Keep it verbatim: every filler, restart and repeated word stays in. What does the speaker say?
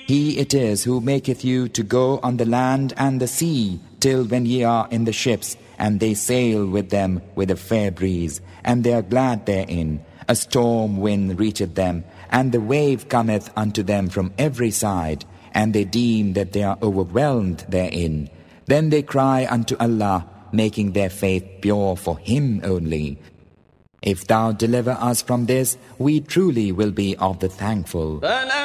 He it is who maketh you to go on the land and the sea, till when ye are in the ships, and they sail with them with a fair breeze, and they are glad therein. A storm wind reacheth them, and the wave cometh unto them from every side, and they deem that they are overwhelmed therein. Then they cry unto Allah, making their faith pure for Him only. If thou deliver us from this, we truly will be of the thankful.